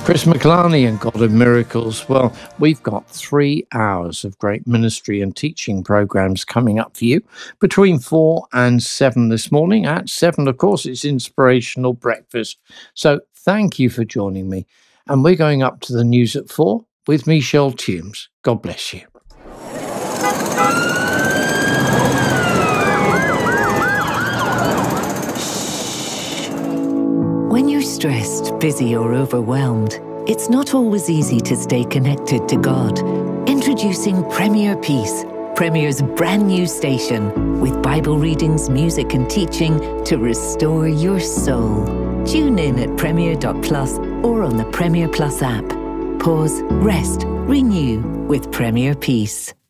Chris McClarney and God of Miracles. Well, we've got 3 hours of great ministry and teaching programs coming up for you between 4 and 7 this morning. At 7, of course, it's Inspirational Breakfast. So thank you for joining me. And we're going up to the news at 4 with Michelle Toombs. God bless you. When you're stressed, busy, or overwhelmed, it's not always easy to stay connected to God. Introducing Premier Peace, Premier's brand new station, with Bible readings, music, and teaching to restore your soul. Tune in at premier.plus or on the Premier Plus app. Pause, rest, renew with Premier Peace.